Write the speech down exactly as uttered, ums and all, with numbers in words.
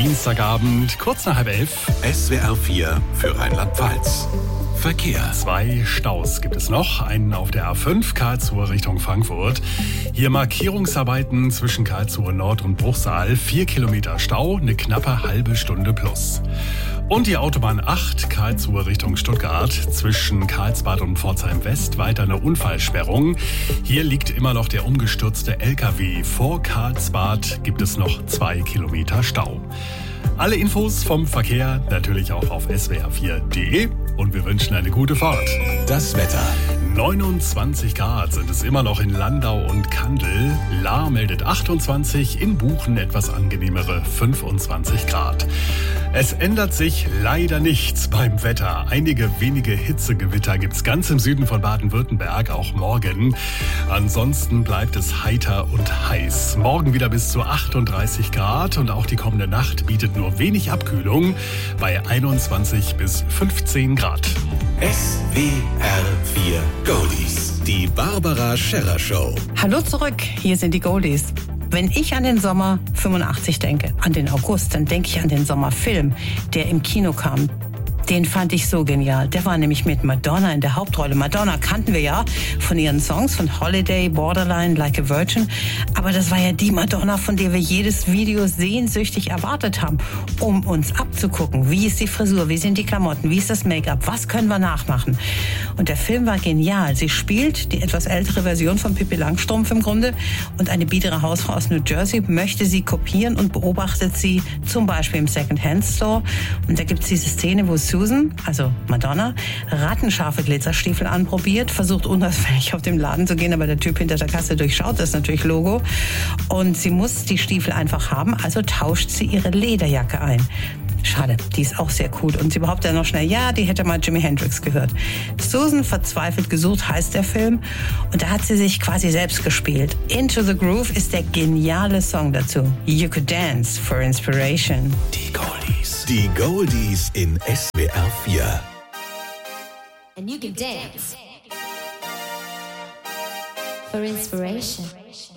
Dienstagabend, kurz nach halb elf. S W R vier für Rheinland-Pfalz. Verkehr. Zwei Staus gibt es noch. Einen auf der A fünf Karlsruhe Richtung Frankfurt. Hier Markierungsarbeiten zwischen Karlsruhe Nord und Bruchsal. Vier Kilometer Stau, eine knappe halbe Stunde plus. Und die Autobahn acht Karlsruhe Richtung Stuttgart. Zwischen Karlsbad und Pforzheim West weiter eine Unfallsperrung. Hier liegt immer noch der umgestürzte L K W. Vor Karlsbad gibt es noch zwei Kilometer Stau. Alle Infos vom Verkehr natürlich auch auf S W R vier punkt de und wir wünschen eine gute Fahrt. Das Wetter. neunundzwanzig Grad sind es immer noch in Landau und Kandel. Lahr meldet achtundzwanzig, in Buchen etwas angenehmere fünfundzwanzig Grad. Es ändert sich leider nichts beim Wetter. Einige wenige Hitzegewitter gibt's ganz im Süden von Baden-Württemberg, auch morgen. Ansonsten bleibt es heiter und heiß. Morgen wieder bis zu achtunddreißig Grad und auch die kommende Nacht bietet nur wenig Abkühlung bei einundzwanzig bis fünfzehn Grad. S W R vier Goldies. Die Barbara Scherrer Show. Hallo zurück, hier sind die Goldies. Wenn ich an den Sommer fünfundachtzig denke, an den August, dann denke ich an den Sommerfilm, der im Kino kam. Den fand ich so genial. Der war nämlich mit Madonna in der Hauptrolle. Madonna kannten wir ja von ihren Songs, von Holiday, Borderline, Like a Virgin. Aber das war ja die Madonna, von der wir jedes Video sehnsüchtig erwartet haben, um uns abzugucken. Wie ist die Frisur? Wie sind die Klamotten? Wie ist das Make-up? Was können wir nachmachen? Und der Film war genial. Sie spielt die etwas ältere Version von Pippi Langstrumpf im Grunde. Und eine biedere Hausfrau aus New Jersey möchte sie kopieren und beobachtet sie zum Beispiel im Second-Hand-Store. Und da gibt es diese Szene, wo Susan, also Madonna, rattenscharfe Glitzerstiefel anprobiert, versucht unauffällig auf den Laden zu gehen, aber der Typ hinter der Kasse durchschaut das natürlich Logo. Und sie muss die Stiefel einfach haben, also tauscht sie ihre Lederjacke ein. Schade, die ist auch sehr cool. Und sie behauptet dann noch schnell, ja, die hätte mal Jimi Hendrix gehört. Susan verzweifelt gesucht heißt der Film. Und da hat sie sich quasi selbst gespielt. Into the Groove ist der geniale Song dazu. You could dance for inspiration. Die Goldies. Die Goldies in S W R vier. And you can dance for inspiration.